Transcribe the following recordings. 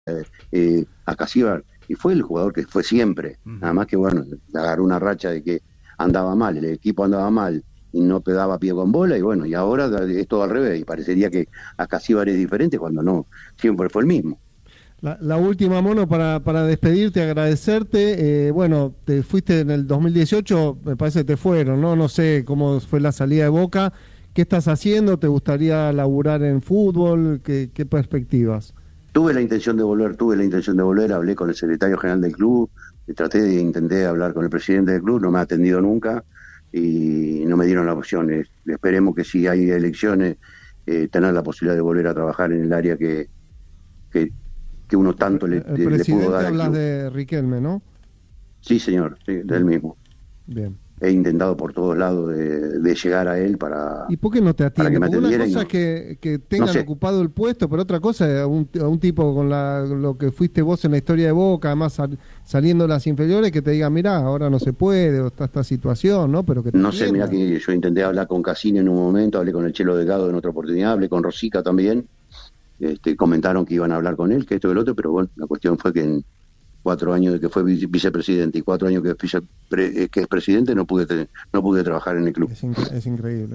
a Casíbar, y fue el jugador que fue siempre. Nada más que, bueno, agarró una racha de que andaba mal, el equipo andaba mal y no pegaba pie con bola, y bueno, y ahora es todo al revés, y parecería que a Casíbar es diferente cuando no, siempre fue el mismo. La última, Mono, para despedirte, agradecerte. Bueno, te fuiste en el 2018, me parece que te fueron, ¿no? No sé cómo fue la salida de Boca. ¿Qué estás haciendo? ¿Te gustaría laburar en fútbol? ¿Qué perspectivas? Tuve la intención de volver, hablé con el secretario general del club, intenté hablar con el presidente del club, no me ha atendido nunca y no me dieron la opción. Esperemos que si hay elecciones, tener la posibilidad de volver a trabajar en el área que uno tanto le pudo dar. El presidente hablas de Riquelme, ¿no? Sí, señor, sí, del mismo. Bien. He intentado por todos lados de llegar a él para... ¿Y por qué no te atiende? Porque una cosa es que tengan ocupado el puesto, pero otra cosa es a un tipo con lo que fuiste vos en la historia de Boca, además saliendo de las inferiores, que te diga, mirá, ahora no se puede, o está esta situación, ¿no? Pero que no sé, mirá que yo intenté hablar con Cassini en un momento, hablé con el Chelo Delgado en otra oportunidad, hablé con Rosica también, comentaron que iban a hablar con él, que esto y el otro, pero bueno, la cuestión fue que en 4 años de que fue vicepresidente y 4 años que es presidente, no pude trabajar en el club. Es increíble.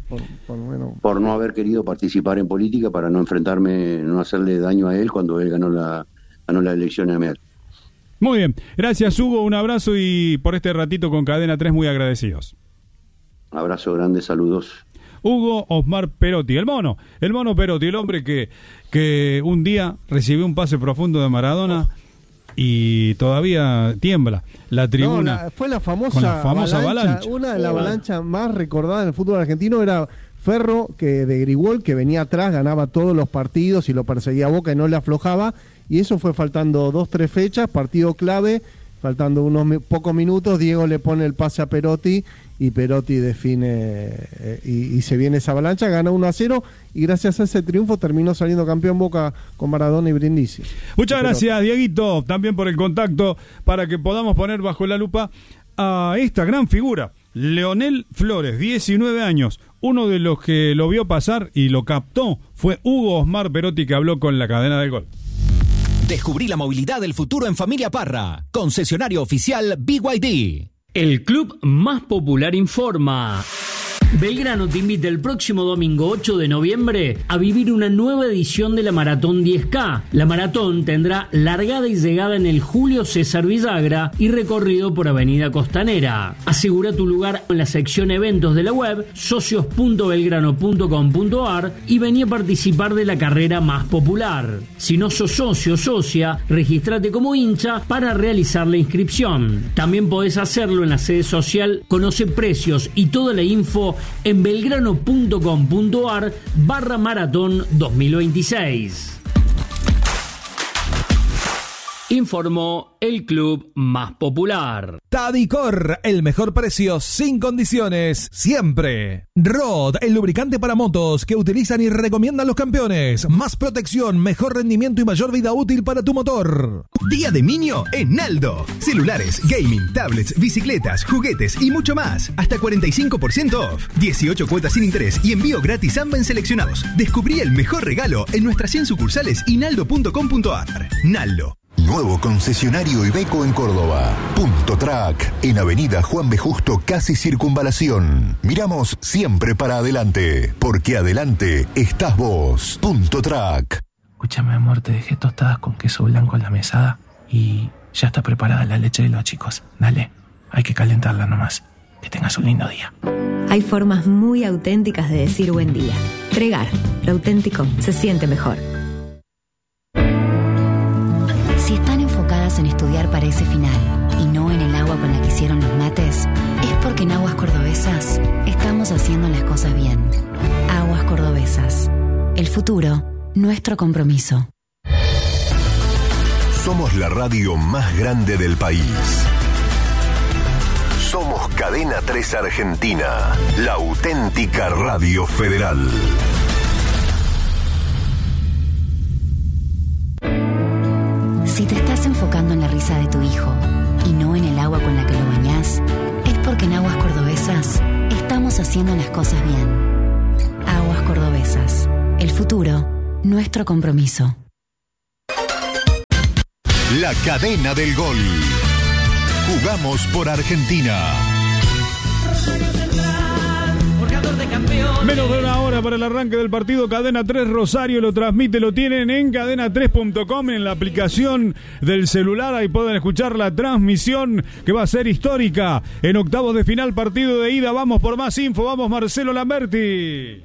Por no haber querido participar en política, para no enfrentarme, no hacerle daño a él cuando él ganó la elección a Emer. Muy bien, gracias Hugo, un abrazo y por este ratito con Cadena 3 muy agradecidos. Abrazo grande, saludos. Hugo Osmar Perotti, el mono Perotti, el hombre que un día recibió un pase profundo de Maradona y todavía tiembla la tribuna. Fue la famosa avalancha. Una de las avalanchas más recordadas en el fútbol argentino era Ferro, que de Grigol, que venía atrás, ganaba todos los partidos y lo perseguía a Boca y no le aflojaba, y eso fue faltando 2-3 fechas, partido clave, faltando unos pocos minutos, Diego le pone el pase a Perotti y Perotti define y se viene esa avalancha, gana 1-0 y gracias a ese triunfo terminó saliendo campeón Boca con Maradona y Brindisi. Muchas gracias, Dieguito, también por el contacto para que podamos poner bajo la lupa a esta gran figura, Leonel Flores, 19 años. Uno de los que lo vio pasar y lo captó fue Hugo Osmar Perotti, que habló con la cadena del gol. Descubrí la movilidad del futuro en Familia Parra, concesionario oficial BYD. El club más popular informa. Belgrano te invita el próximo domingo 8 de noviembre a vivir una nueva edición de la Maratón 10K. La maratón tendrá largada y llegada en el Julio César Villagra y recorrido por Avenida Costanera. Asegura tu lugar en la sección eventos de la web socios.belgrano.com.ar y vení a participar de la carrera más popular. Si no sos socio o socia, regístrate como hincha para realizar la inscripción. También podés hacerlo en la sede social, conoce precios y toda la info en belgrano.com.ar/maratón 2026. Informó el club más popular. Tadicor, el mejor precio sin condiciones, siempre. Rod, el lubricante para motos que utilizan y recomiendan los campeones. Más protección, mejor rendimiento y mayor vida útil para tu motor. Día de Niño en Naldo. Celulares, gaming, tablets, bicicletas, juguetes y mucho más. Hasta 45% off. 18 cuotas sin interés y envío gratis AMBA en seleccionados. Descubrí el mejor regalo en nuestras 100 sucursales y naldo.com.ar. Naldo. Nuevo concesionario Iveco en Córdoba. Punto Track, en Avenida Juan B. Justo, casi Circunvalación. Miramos siempre para adelante, porque adelante estás vos. Punto Track. Escúchame, amor, te dejé tostadas con queso blanco en la mesada y ya está preparada la leche de los chicos. Dale, hay que calentarla nomás. Que tengas un lindo día. Hay formas muy auténticas de decir buen día. Tregar, lo auténtico se siente mejor. Si están enfocadas en estudiar para ese final y no en el agua con la que hicieron los mates, es porque en Aguas Cordobesas estamos haciendo las cosas bien. Aguas Cordobesas. El futuro, nuestro compromiso. Somos la radio más grande del país. Somos Cadena 3 Argentina, la auténtica radio federal. Si te estás enfocando en la risa de tu hijo y no en el agua con la que lo bañás, es porque en Aguas Cordobesas estamos haciendo las cosas bien. Aguas Cordobesas. El futuro, nuestro compromiso. La cadena del gol. Jugamos por Argentina. Menos de una hora para el arranque del partido. Cadena 3 Rosario lo transmite, lo tienen en cadena3.com, en la aplicación del celular. Ahí pueden escuchar la transmisión que va a ser histórica en octavos de final, partido de ida. Vamos por más info, vamos Marcelo Lamberti.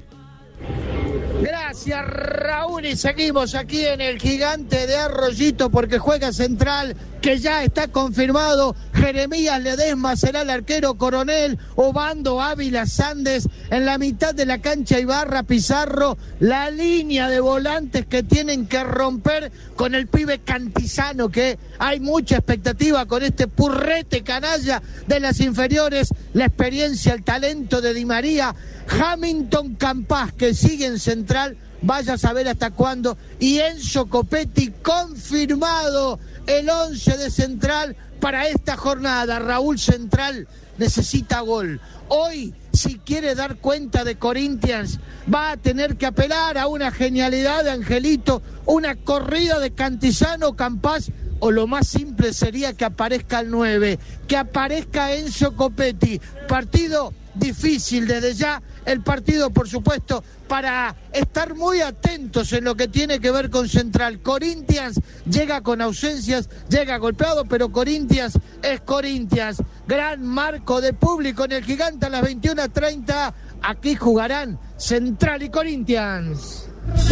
Gracias, Raúl, y seguimos aquí en el Gigante de Arroyito porque juega Central, que ya está confirmado. Jeremías Ledesma será el arquero, Coronel, Obando, Ávila, Sandes, en la mitad de la cancha Ibarra, Pizarro, la línea de volantes que tienen que romper con el pibe Cantizano, que hay mucha expectativa con este purrete canalla de las inferiores, la experiencia, el talento de Di María, Hamilton Campas, que sigue en Central, vaya a saber hasta cuándo, y Enzo Copetti, confirmado el 11 de Central para esta jornada. Raúl, Central necesita gol. Hoy, si quiere dar cuenta de Corinthians, va a tener que apelar a una genialidad de Angelito, una corrida de Cantizano, Campas, o lo más simple sería que aparezca el 9, que aparezca Enzo Copetti. Partido difícil desde ya, el partido por supuesto para estar muy atentos en lo que tiene que ver con Central. Corinthians llega con ausencias, llega golpeado, pero Corinthians es Corinthians. Gran marco de público en el Gigante a las 21:30, aquí jugarán Central y Corinthians.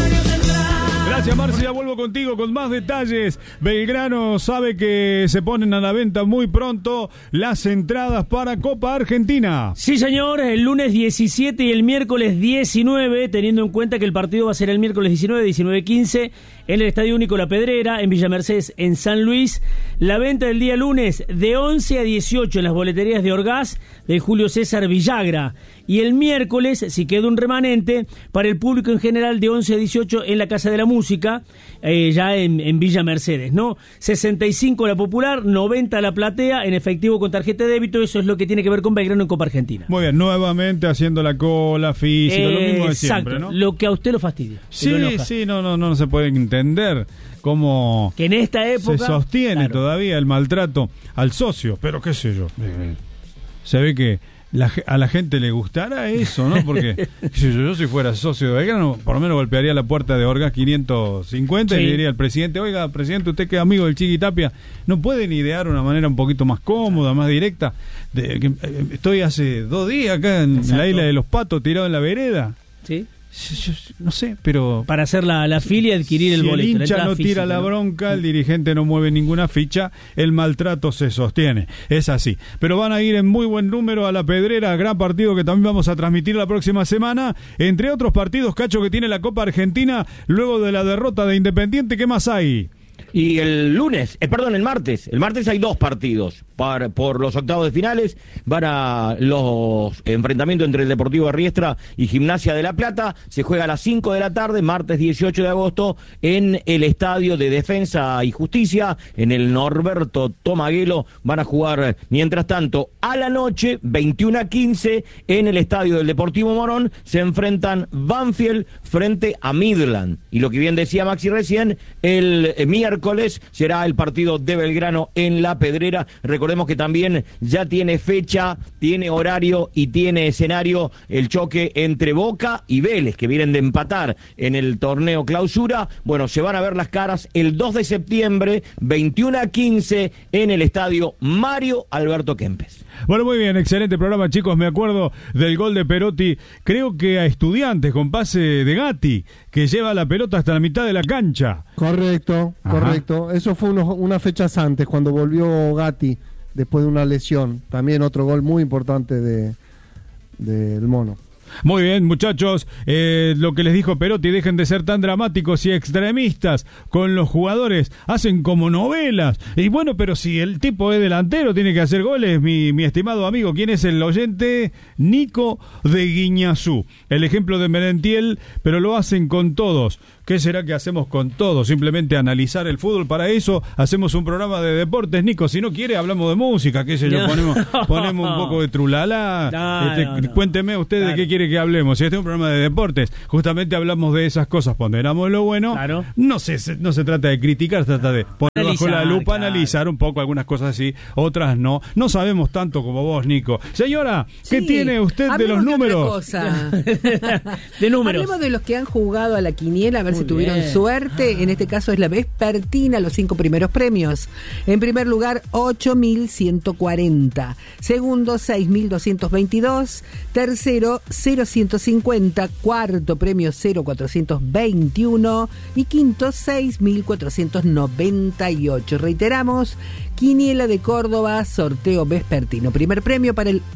Gracias, Marcia. Vuelvo contigo con más detalles. Belgrano sabe que se ponen a la venta muy pronto las entradas para Copa Argentina. Sí, señor, el lunes 17 y el miércoles 19, teniendo en cuenta que el partido va a ser el miércoles 19, 19:15, en el Estadio Único La Pedrera, en Villa Mercedes, en San Luis. La venta del día lunes de 11 a 18 en las boleterías de Orgaz, de Julio César Villagra. Y el miércoles, si queda un remanente, para el público en general de 11 a 18 en la Casa de la Música, ya en Villa Mercedes, ¿no? 65 la popular, 90 la platea, en efectivo con tarjeta de débito. Eso es lo que tiene que ver con Belgrano en Copa Argentina. Muy bien, nuevamente haciendo la cola, física, lo mismo de siempre, ¿no? Lo que a usted lo fastidia. Sí, no se puede entender cómo que en esta época se sostiene todavía el maltrato al socio, pero qué sé yo, se ve que a la gente le gustará eso, ¿no? Porque yo si fuera socio de Belgrano, por lo menos golpearía la puerta de Orgaz 550 y le diría al presidente: oiga, presidente, usted que es amigo del Chiqui Tapia, ¿no pueden idear una manera un poquito más cómoda, más directa? Estoy hace 2 días acá en la isla de los Patos, tirado en la vereda. Sí. Yo no sé, pero para hacer la fila y adquirir el boleto. Si el hincha no tira la bronca, el dirigente no mueve ninguna ficha, el maltrato se sostiene. Es así. Pero van a ir en muy buen número a La Pedrera, gran partido que también vamos a transmitir la próxima semana. Entre otros partidos, Cacho, que tiene la Copa Argentina luego de la derrota de Independiente. ¿Qué más hay? Y el martes. El martes hay 2 partidos por los octavos de finales. Van a los enfrentamientos entre el Deportivo de Riestra y Gimnasia de La Plata. Se juega a las 5 de la tarde, martes 18 de agosto, en el Estadio de Defensa y Justicia, en el Norberto Tomaguelo. Van a jugar, mientras tanto, a la noche, 21:15, en el Estadio del Deportivo Morón, se enfrentan Banfield frente a Midland. Y lo que bien decía Maxi recién, el miércoles será el partido de Belgrano en La Pedrera. Recordemos que también ya tiene fecha, tiene horario y tiene escenario el choque entre Boca y Vélez, que vienen de empatar en el torneo clausura. Bueno, se van a ver las caras el 2 de septiembre, 21:15, en el estadio Mario Alberto Kempes. Bueno, muy bien, excelente programa, chicos. Me acuerdo del gol de Perotti, creo que a Estudiantes, con pase de Gatti, que lleva la pelota hasta la mitad de la cancha. Correcto. Eso fue unas fechas antes, cuando volvió Gatti después de una lesión. También otro gol muy importante del Mono. Muy bien, muchachos, lo que les dijo Perotti: dejen de ser tan dramáticos y extremistas con los jugadores, hacen como novelas. Y bueno, pero si el tipo es delantero, tiene que hacer goles, mi estimado amigo. ¿Quién es el oyente? Nico de Guiñazú. El ejemplo de Merentiel, pero lo hacen con todos. ¿Qué será que hacemos con todos? Simplemente analizar el fútbol. Para eso hacemos un programa de deportes, Nico. Si no quiere, hablamos de música, qué sé yo, ponemos un poco de trulala. Cuénteme usted de qué quiere quiere que hablemos? Si este es un programa de deportes, justamente hablamos de esas cosas, ponderamos lo bueno. Claro. No se trata de criticar, se trata de poner bajo la lupa, analizar un poco algunas cosas así, otras no. No sabemos tanto como vos, Nico. Señora, ¿qué tiene usted de los números? De números. Hablemos de los que han jugado a la quiniela, a ver si tuvieron suerte. En este caso es la vespertina, los 5 primeros premios. En primer lugar, 8.140. Segundo, 6.222. Tercero, 0.150. Cuarto premio, 0.421. Y quinto, 6.498. Reiteramos, quiniela de Córdoba, sorteo vespertino. Primer premio para el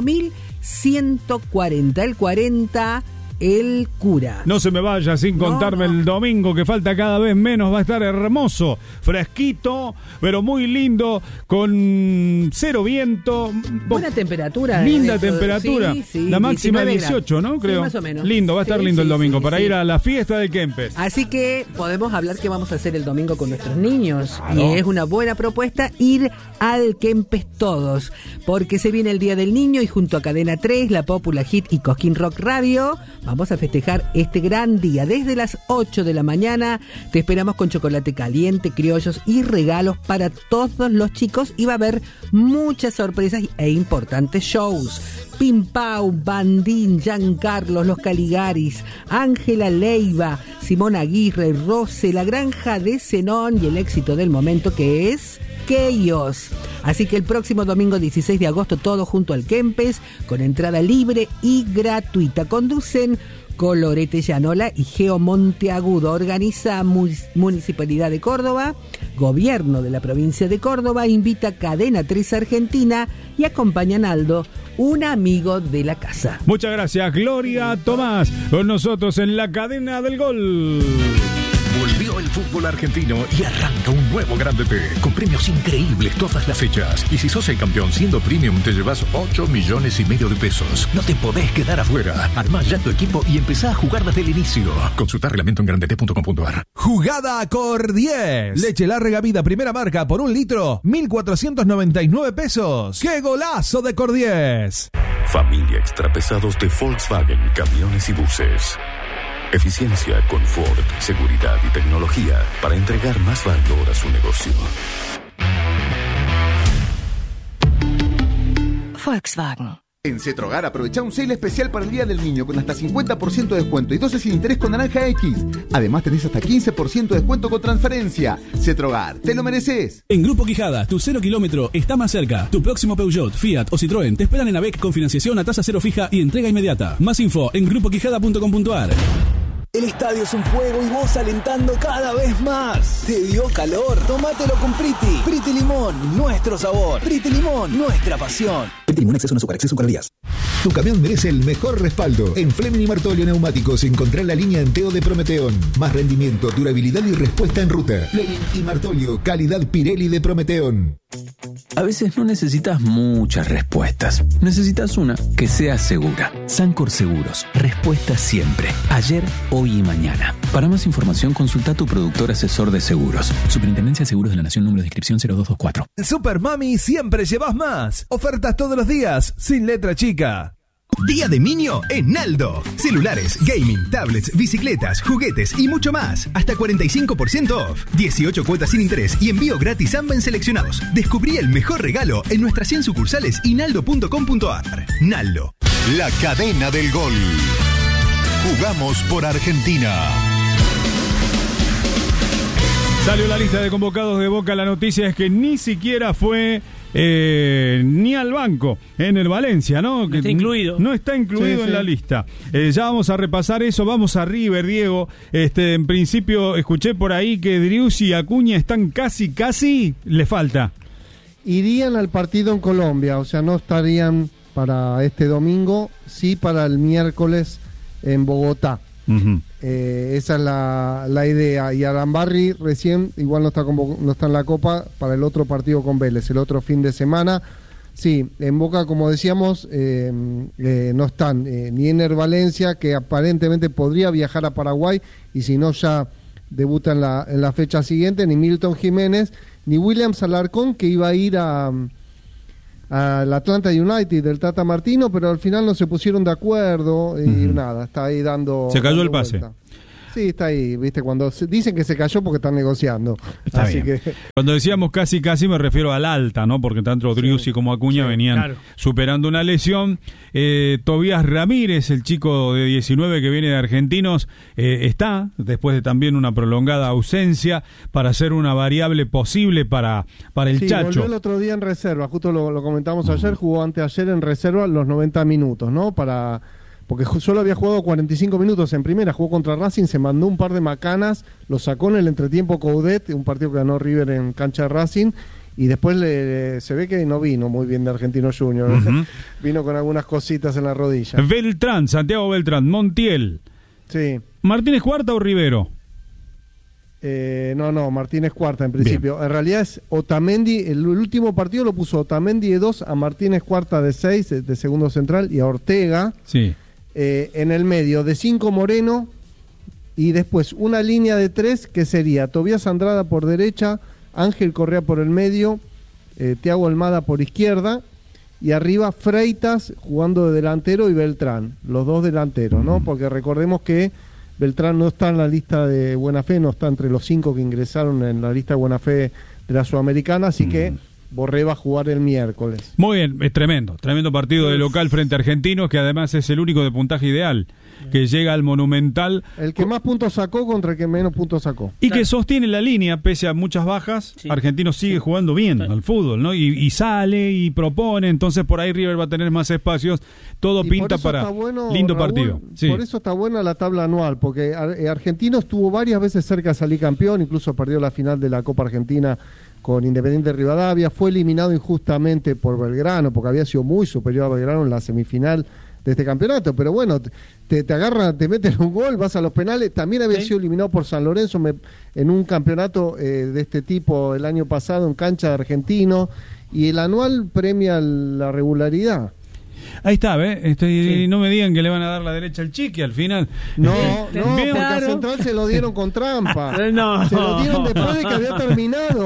8.140. El 40... el cura. No se me vaya sin contarme el domingo, que falta cada vez menos. Va a estar hermoso, fresquito, pero muy lindo, con cero viento. Buena temperatura. Linda temperatura. Sí, la máxima 18, ¿no? Creo. Sí, más o menos. Lindo, va a estar lindo el domingo para ir a la fiesta de Kempes. Así que podemos hablar qué vamos a hacer el domingo con nuestros niños. Y es una buena propuesta ir al Kempes todos, porque se viene el Día del Niño y junto a Cadena 3, La Popular Hit y Cosquín Rock Radio vamos a festejar este gran día. Desde las 8 de la mañana te esperamos con chocolate caliente, criollos y regalos para todos los chicos. Y va a haber muchas sorpresas e importantes shows. Pim Pau, Bandín, Giancarlos, Los Caligaris, Ángela Leiva, Simón Aguirre, Rose, La Granja de Zenón y el éxito del momento que es Chaos. Así que el próximo domingo 16 de agosto todo junto al Kempes con entrada libre y gratuita. Conducen Colorete Llanola y Geo Monteagudo. Organiza Municipalidad de Córdoba, Gobierno de la Provincia de Córdoba, invita Cadena 3 Argentina y acompaña a Naldo, un amigo de la casa. Muchas gracias, Gloria Tomás, con nosotros en la cadena del gol. Volvió el fútbol argentino y arranca un nuevo Grande T, con premios increíbles todas las fechas. Y si sos el campeón siendo premium, te llevas 8,5 millones de pesos. No te podés quedar afuera. Armá ya tu equipo y empezá a jugar desde el inicio. Consulta reglamento en grandet.com.ar. Jugada Cor 10. Leche Larga Vida primera marca por 1 litro, 1.499 pesos. ¡Qué golazo de Cor 10! Familia Extrapesados de Volkswagen, camiones y buses. Eficiencia, confort, seguridad y tecnología para entregar más valor a su negocio. Volkswagen. En Cetrogar aprovecha un sale especial para el Día del Niño con hasta 50% de descuento y 12 sin interés con Naranja X. Además tenés hasta 15% de descuento con transferencia. Cetrogar, te lo mereces. En Grupo Quijada, tu 0 kilómetro está más cerca. Tu próximo Peugeot, Fiat o Citroën te esperan en AVEC con financiación a tasa cero fija y entrega inmediata. Más info en grupoquijada.com.ar. El estadio es un juego y vos alentando cada vez más. ¿Te dio calor? Tómatelo con Priti. Priti Limón, nuestro sabor. Priti Limón, nuestra pasión. Priti Limón, exceso no azúcar, exceso calorías. Tu camión merece el mejor respaldo. En Fleming y Martolio Neumáticos encontrá la línea Enteo de Prometeón. Más rendimiento, durabilidad y respuesta en ruta. Fleming y Martolio, calidad Pirelli de Prometeón. A veces no necesitas muchas respuestas. Necesitas una que sea segura. Sancor Seguros. Respuesta siempre. Ayer, hoy y mañana. Para más información, consulta a tu productor asesor de seguros. Superintendencia de Seguros de la Nación, número de inscripción 0224. En Super Mami siempre llevas más. Ofertas todos los días, sin letra chica. Día de Niño en Naldo. Celulares, gaming, tablets, bicicletas, juguetes y mucho más. Hasta 45% off. 18 cuotas sin interés y envío gratis AMBA en seleccionados. Descubrí el mejor regalo en nuestras 100 sucursales y naldo.com.ar. Naldo. La cadena del gol. Jugamos por Argentina. Salió la lista de convocados de Boca. La noticia es que ni siquiera fue ni al banco en el Valencia, ¿no? No está incluido. No está incluido en la lista. Ya vamos a repasar eso. Vamos a River, Diego. En principio escuché por ahí que Driussi y Acuña están casi, le falta. Irían al partido en Colombia, o sea, no estarían para este domingo, sí para el miércoles en Bogotá. Uh-huh. Esa es la idea. Y Arambarri recién igual no está en la Copa para el otro partido con Vélez, el otro fin de semana. Sí, en Boca, como decíamos, no están ni Ener Valencia, que aparentemente podría viajar a Paraguay, y si no ya debuta en la fecha siguiente, ni Milton Jiménez, ni Williams Alarcón, que iba a ir a al Atlanta United del Tata Martino, pero al final no se pusieron de acuerdo y nada, está ahí dando... Se cayó el pase. Vuelta. Sí, está ahí, ¿viste? Cuando dicen que se cayó porque están negociando. Está Así bien. que... Cuando decíamos casi me refiero al alta, ¿no? Porque tanto Driussi como Acuña venían superando una lesión. Tobías Ramírez, el chico de 19 que viene de Argentinos, está, después de también una prolongada ausencia, para ser una variable posible para el Chacho. Volvió el otro día en reserva, justo lo comentamos ayer, jugó anteayer en reserva los 90 minutos, ¿no? Porque solo había jugado 45 minutos en primera, jugó contra Racing, se mandó un par de macanas, lo sacó en el entretiempo Coudet, un partido que ganó River en cancha de Racing, y después se ve que no vino muy bien de Argentinos Juniors, vino con algunas cositas en la rodilla. Beltrán, Santiago Beltrán, Montiel. Sí. ¿Martínez Cuarta o Rivero? No, Martínez Cuarta en principio. Bien. En realidad es Otamendi, el último partido lo puso Otamendi de 2, a Martínez Cuarta de 6, de segundo central, y a Ortega. Sí. En el medio de 5 Moreno, y después una línea de 3 que sería Tobías Andrada por derecha, Ángel Correa por el medio, Thiago Almada por izquierda, y arriba Freitas jugando de delantero y Beltrán, los dos delanteros, ¿no? Porque recordemos que Beltrán no está en la lista de Buena Fe, no está entre los 5 que ingresaron en la lista de Buena Fe de la Sudamericana, así que Borré va a jugar el miércoles. Muy bien, es tremendo partido de local frente a Argentinos, que además es el único de puntaje ideal, que llega al Monumental. El que más puntos sacó contra el que menos puntos sacó. Y que sostiene la línea, pese a muchas bajas. Argentinos sigue jugando bien al fútbol, ¿no? Y sale y propone, entonces por ahí River va a tener más espacios. Todo pinta para lindo Raúl, partido. Sí. Por eso está buena la tabla anual, porque Argentinos estuvo varias veces cerca de salir campeón, incluso perdió la final de la Copa Argentina con Independiente Rivadavia, fue eliminado injustamente por Belgrano, porque había sido muy superior a Belgrano en la semifinal de este campeonato, pero bueno, te agarra, te meten un gol, vas a los penales, también había sido eliminado por San Lorenzo en un campeonato de este tipo el año pasado en cancha de Argentino, y el anual premia la regularidad. Ahí está, ¿ves? No me digan que le van a dar la derecha al Chiqui al final. No, porque a Central se lo dieron con trampa. No. Se lo dieron después de que había terminado.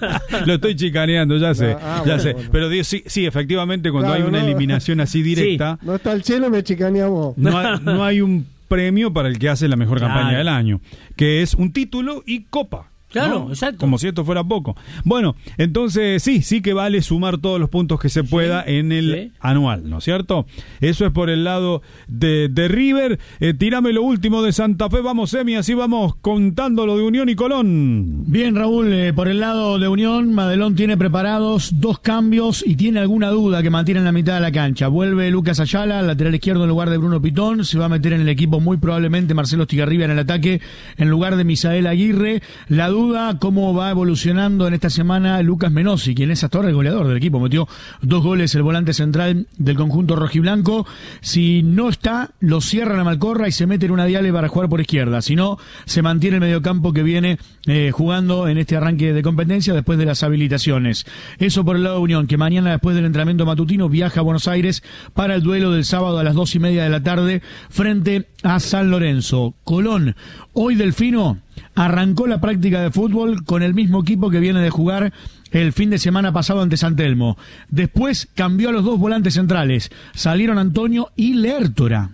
Lo estoy chicaneando, ya sé. Sé. Bueno. Pero sí, efectivamente, cuando hay una eliminación así directa... No está el Chelo, me chicanea vos. No hay un premio para el que hace la mejor campaña del año, que es un título y copa. Claro, ¿no? Exacto. Como si esto fuera poco. Bueno, entonces sí que vale sumar todos los puntos que se pueda en el anual, ¿no es cierto? Eso es por el lado de River. Tírame lo último de Santa Fe. Vamos, Emi, así vamos contando lo de Unión y Colón. Bien, Raúl, por el lado de Unión, Madelón tiene preparados 2 cambios y tiene alguna duda que mantiene en la mitad de la cancha. Vuelve Lucas Ayala, lateral izquierdo en lugar de Bruno Pitón. Se va a meter en el equipo muy probablemente Marcelo Estigarribia en el ataque en lugar de Misael Aguirre. La duda, cómo va evolucionando en esta semana Lucas Menossi, quien es hasta ahora el goleador del equipo, metió 2 goles el volante central del conjunto rojiblanco. Si no está, lo cierran a Malcorra y se mete en una diale para jugar por izquierda, si no, se mantiene el mediocampo que viene jugando en este arranque de competencia después de las habilitaciones. Eso por el lado de Unión, que mañana después del entrenamiento matutino viaja a Buenos Aires para el duelo del sábado a las 2:30 de la tarde frente a San Lorenzo. Colón, hoy Delfino arrancó la práctica de fútbol con el mismo equipo que viene de jugar el fin de semana pasado ante San Telmo. Después cambió a los 2 volantes centrales. Salieron Antonio y Lertora.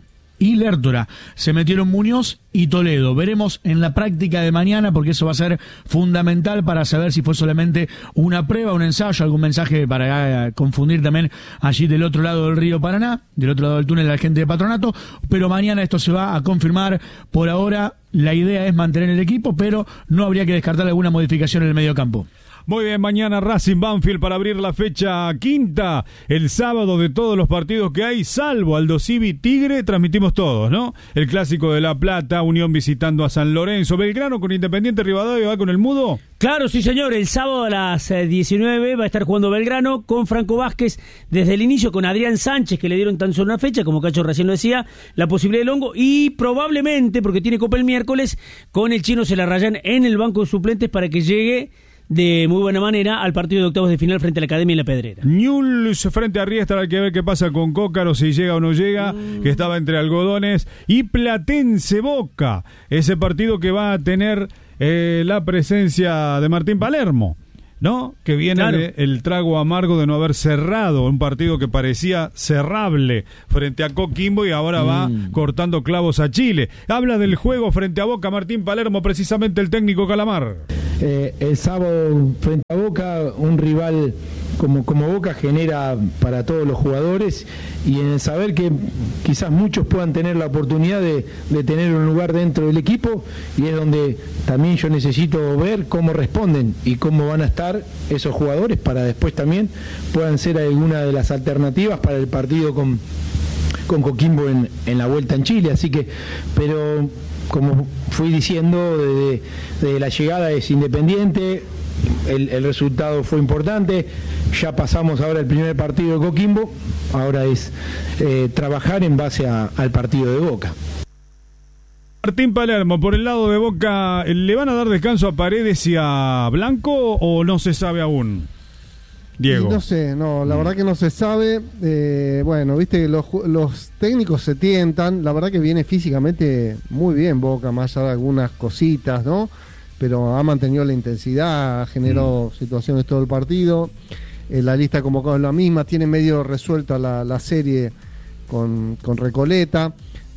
Se metieron Muñoz y Toledo. Veremos en la práctica de mañana, porque eso va a ser fundamental para saber si fue solamente una prueba, un ensayo, algún mensaje para confundir también allí del otro lado del río Paraná, del otro lado del túnel, la gente de Patronato. Pero mañana esto se va a confirmar. Por ahora la idea es mantener el equipo, pero no habría que descartar alguna modificación en el mediocampo. Muy bien, mañana Racing Banfield para abrir la fecha 5, el sábado de todos los partidos que hay, salvo Aldo Civi Tigre, transmitimos todos, ¿no? El Clásico de La Plata, Unión visitando a San Lorenzo, Belgrano con Independiente Rivadavia, ¿va con el mudo? Claro, sí señor, el sábado a las 19 va a estar jugando Belgrano con Franco Vázquez desde el inicio, con Adrián Sánchez, que le dieron tan solo una fecha, como Cacho recién lo decía, la posibilidad de Longo, y probablemente, porque tiene Copa el miércoles, con el Chino Celarrayán en el banco de suplentes para que llegue de muy buena manera al partido de octavos de final frente a la Academia y la Pedrera. Newell's frente a Riestra, hay que ver qué pasa con Cócaro, si llega o no llega, que estaba entre algodones, y Platense Boca, ese partido que va a tener la presencia de Martín Palermo, ¿no? Que viene el trago amargo de no haber cerrado un partido que parecía cerrable frente a Coquimbo y ahora va cortando clavos a Chile. Habla del juego frente a Boca, Martín Palermo, precisamente el técnico Calamar. El sábado frente a Boca, un rival como Boca genera para todos los jugadores, y en el saber que quizás muchos puedan tener la oportunidad de tener un lugar dentro del equipo, y es donde también yo necesito ver cómo responden y cómo van a estar esos jugadores para después también puedan ser alguna de las alternativas para el partido con Coquimbo en la vuelta en Chile. Así que, pero como fui diciendo, desde la llegada es Independiente, el resultado fue importante, ya pasamos ahora el primer partido de Coquimbo, ahora es trabajar en base al partido de Boca. Martín Palermo, por el lado de Boca, ¿le van a dar descanso a Paredes y a Blanco o no se sabe aún? Diego. No sé, la verdad que no se sabe. Bueno, viste que los técnicos se tientan. La verdad que viene físicamente muy bien Boca, más allá de algunas cositas, ¿no? Pero ha mantenido la intensidad, generó situaciones todo el partido. La lista convocada es la misma, tiene medio resuelta la serie con Recoleta.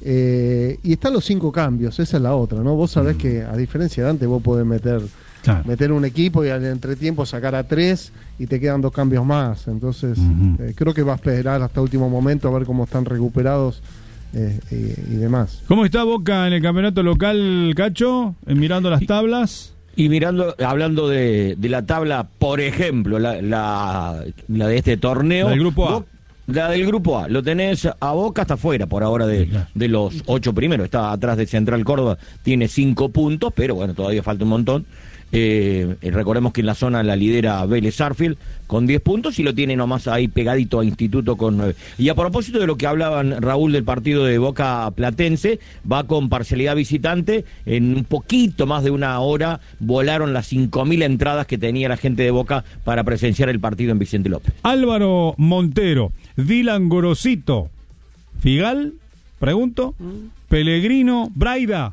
Y están los 5 cambios, esa es la otra, ¿no? Vos sabés que a diferencia de antes vos podés meter un equipo y al entretiempo sacar a 3 y te quedan 2 cambios más. Entonces creo que va a esperar hasta último momento a ver cómo están recuperados y demás. ¿Cómo está Boca en el campeonato local, Cacho? Mirando las tablas. Y hablando de la tabla, por ejemplo, la de este torneo. Del grupo A. La del grupo A, lo tenés a Boca hasta afuera por ahora de los 8 primeros, está atrás de Central Córdoba, tiene 5 puntos, pero bueno, todavía falta un montón. Recordemos que en la zona la lidera Vélez Sarsfield con 10 puntos y lo tiene nomás ahí pegadito a Instituto con 9. Y a propósito de lo que hablaban, Raúl, del partido de Boca Platense, va con parcialidad visitante. En un poquito más de una hora volaron las 5.000 entradas que tenía la gente de Boca para presenciar el partido en Vicente López. Álvaro Montero, Dylan Gorosito, Figal, pregunto, Pellegrino, Braida.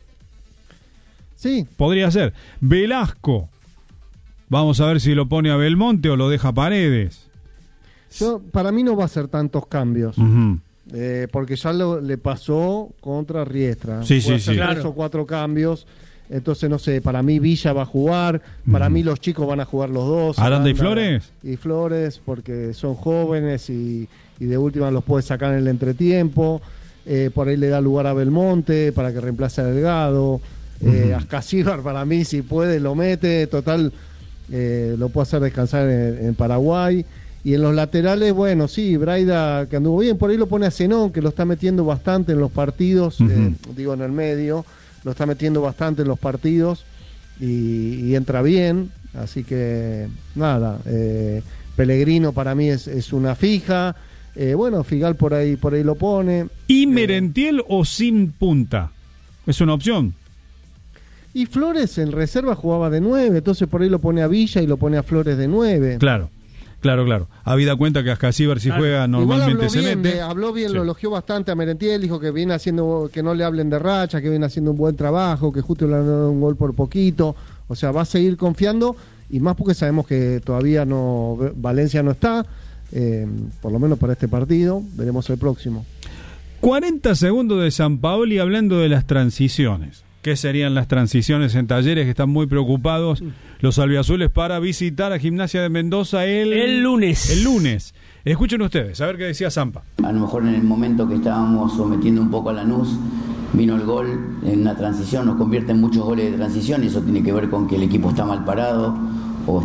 Sí. Podría ser. Velasco. Vamos a ver si lo pone a Belmonte o lo deja Paredes. Para mí no va a ser tantos cambios. Porque ya le pasó contra Riestra. Sí, sí, sí. 3 o 4 cambios. Entonces, no sé, para mí Villa va a jugar. Para mí los chicos van a jugar los dos. ¿Aranda y Flores? Y Flores, porque son jóvenes y de última los puede sacar en el entretiempo. Por ahí le da lugar a Belmonte para que reemplace a Delgado. Ascasíbar para mí si puede lo mete, total lo puede hacer descansar en Paraguay. Y en los laterales, bueno, sí, Braida que anduvo bien, por ahí lo pone a Zenón, que lo está metiendo bastante en los partidos, digo en el medio, lo está metiendo bastante en los partidos y entra bien, así que nada, Pellegrino para mí es una fija. Bueno, Figal por ahí lo pone. ¿Y Merentiel o sin punta? Es una opción. Y Flores en reserva jugaba de 9, entonces por ahí lo pone a Villa y lo pone a Flores de 9. Claro. Habida cuenta que Ascasíbar si juega normalmente se mete. Habló bien, lo elogió bastante a Merentiel, dijo que viene haciendo, que no le hablen de racha, que viene haciendo un buen trabajo, que justo le han dado un gol por poquito. O sea, va a seguir confiando, y más porque sabemos que todavía Valencia no está, por lo menos para este partido, veremos el próximo. 40 segundos de Sampaoli hablando de las transiciones. ¿Qué serían las transiciones en Talleres, que están muy preocupados los albiazules para visitar a Gimnasia de Mendoza el lunes? El lunes. Escuchen ustedes, a ver qué decía Zampa. A lo mejor en el momento que estábamos sometiendo un poco a Lanús, vino el gol en una transición, nos convierte en muchos goles de transición, y eso tiene que ver con que el equipo está mal parado o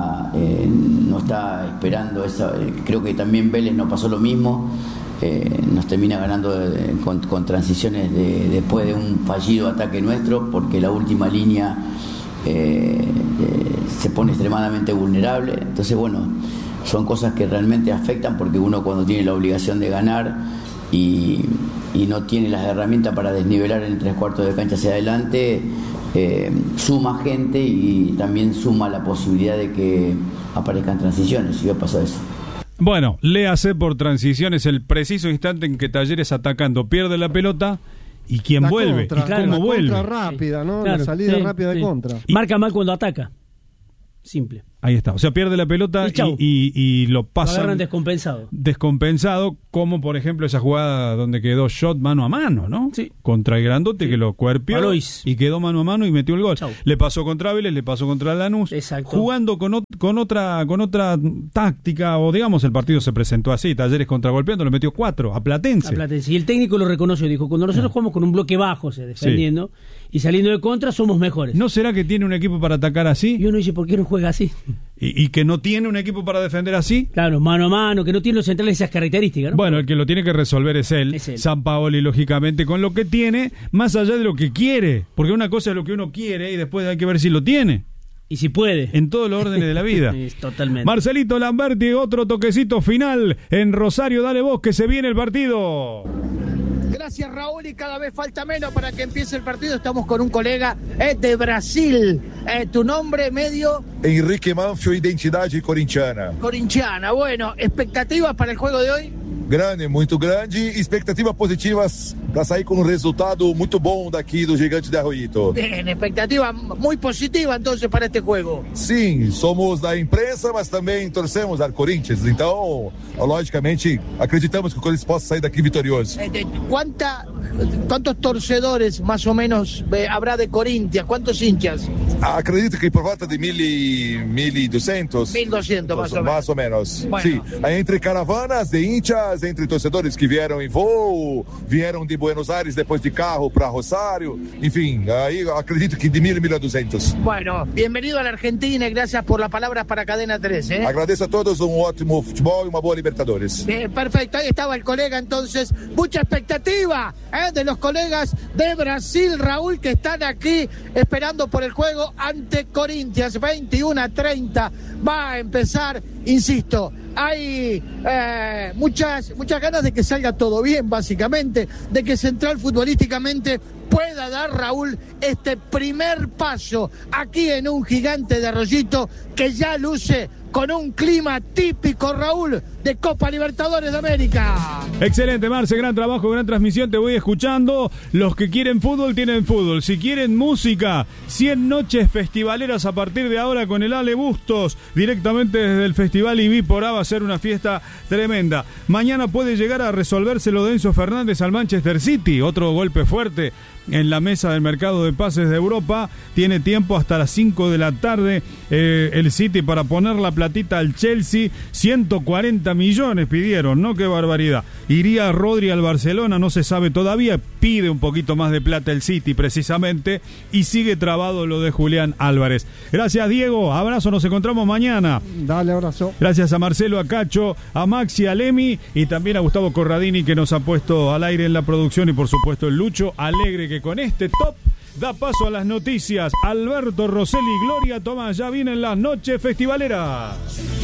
no está esperando esa. Creo que también Vélez nos pasó lo mismo. Nos termina ganando con transiciones después de un fallido ataque nuestro, porque la última línea se pone extremadamente vulnerable. Entonces, bueno, son cosas que realmente afectan, porque uno cuando tiene la obligación de ganar y no tiene las herramientas para desnivelar en 3/4 de cancha hacia adelante, suma gente y también suma la posibilidad de que aparezcan transiciones, y va a pasar eso. Bueno, léase por transiciones el preciso instante en que Talleres atacando pierde la pelota y quién vuelve, contra, y cómo la vuelve. Contra rápida, ¿no? Claro, la salida rápida de contra. Marca mal cuando ataca. Simple. Ahí está. O sea, pierde la pelota y lo pasan. Lo agarran descompensado. Descompensado, como por ejemplo esa jugada donde quedó shot mano a mano, ¿no? Sí. Contra el grandote que lo cuerpió y quedó mano a mano y metió el gol. Chau. Le pasó contra Vélez, le pasó contra Lanús. Exacto. Jugando con otra táctica, o digamos, el partido se presentó así. Talleres contragolpeando, le metió 4 a Platense. Y el técnico lo reconoció, dijo, cuando nosotros jugamos con un bloque bajo, defendiendo, y saliendo de contra, somos mejores. ¿No será que tiene un equipo para atacar así? Y uno dice, ¿por qué no juega así? ¿Y que no tiene un equipo para defender así? Claro, mano a mano, que no tiene los centrales esas características, ¿no? Bueno, el que lo tiene que resolver es él. Sampaoli, lógicamente, con lo que tiene, más allá de lo que quiere. Porque una cosa es lo que uno quiere y después hay que ver si lo tiene. Y si puede. En todos los órdenes de la vida. Totalmente. Marcelito Lamberti, otro toquecito final en Rosario. Dale vos, que se viene el partido. Gracias, Raúl, y cada vez falta menos para que empiece el partido. Estamos con un colega de Brasil. Tu nombre medio... Henrique Manfio, identidad corintiana. Corintiana, bueno, ¿expectativas para el juego de hoy? Grande, muito grande. Expectativas positivas para sair com um resultado muito bom daqui do Gigante de Arroyito. Bien, expectativa muy positiva entonces para este juego. Sim, somos da imprensa, mas também torcemos ao Corinthians. Então, logicamente, acreditamos que o Corinthians possa sair daqui vitorioso. ¿Cuántos torcedores más o menos habrá de Corinthians? ¿Cuántos hinchas? Acredito que por volta de 1.200. 1.200 más o menos. Mais ou menos. Bueno. Sim, entre caravanas de hinchas, entre torcedores que vieram em voo, vieram de Buenos Aires depois de carro para Rosário, enfim, aí acredito que de 1.000 a 1.200. Bueno, bienvenido a la Argentina y gracias por las palabras para Cadena 3. Agradeço a todos ótimo futebol y una buena Libertadores. Perfecto, ahí estaba el colega entonces, mucha expectativa de los colegas de Brasil, Raúl, que están aquí esperando por el juego ante Corinthians. 21:30 va a empezar, insisto. Hay muchas ganas de que salga todo bien, básicamente, de que Central futbolísticamente pueda dar, Raúl, este primer paso aquí en un Gigante de Arroyito que ya luce con un clima típico, Raúl, de Copa Libertadores de América. Excelente, Marce, gran trabajo, gran transmisión, te voy escuchando. Los que quieren fútbol, tienen fútbol. Si quieren música, 100 noches festivaleras a partir de ahora con el Ale Bustos, directamente desde el Festival Ibí Porá. Va a ser una fiesta tremenda. Mañana puede llegar a resolverse lo de Enzo Fernández al Manchester City, otro golpe fuerte en la mesa del mercado de pases de Europa. Tiene tiempo hasta las 5 de la tarde el City para poner la platita al Chelsea. 140 millones pidieron, ¿no? Qué barbaridad. Iría Rodri al Barcelona, no se sabe todavía. Pide un poquito más de plata el City precisamente y sigue trabado lo de Julián Álvarez. Gracias, Diego, abrazo, nos encontramos mañana. Dale, abrazo. Gracias a Marcelo, a Cacho, a Maxi, a Lemi y también a Gustavo Corradini, que nos ha puesto al aire en la producción, y por supuesto el Lucho Alegre, que con este top da paso a las noticias. Alberto Rosselli, Gloria Tomás, ya vienen las noches festivaleras.